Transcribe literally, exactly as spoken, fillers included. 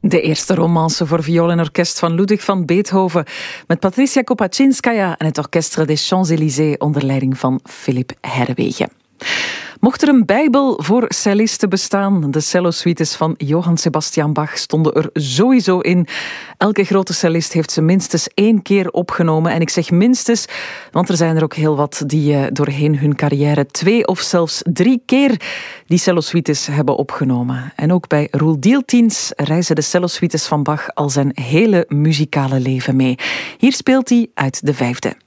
De eerste romance voor viool en orkest van Ludwig van Beethoven met Patricia Kopaczinskaya en het Orchestre des Champs-Élysées onder leiding van Philipp Herreweghe. Mocht er een bijbel voor cellisten bestaan, de cellosuites van Johann Sebastian Bach stonden er sowieso in. Elke grote cellist heeft ze minstens één keer opgenomen. En ik zeg minstens, want er zijn er ook heel wat die uh, doorheen hun carrière twee of zelfs drie keer die cellosuites hebben opgenomen. En ook bij Roel Dieltjens reizen de cellosuites van Bach al zijn hele muzikale leven mee. Hier speelt hij uit de vijfde.